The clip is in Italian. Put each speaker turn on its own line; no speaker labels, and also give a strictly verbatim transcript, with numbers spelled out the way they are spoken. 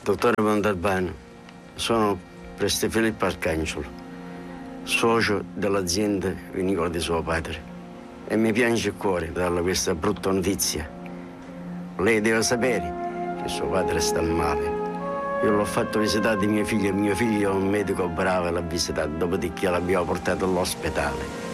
Dottore Montalbano, sono Preste Filippo Arcangelo, socio dell'azienda vinicola di suo padre. E mi piange il cuore darle questa brutta notizia. Lei deve sapere che suo padre sta male. Io l'ho fatto visitare mio figlio e mio figlio è un medico bravo e l'ha visitato, dopodiché l'abbiamo portato all'ospedale.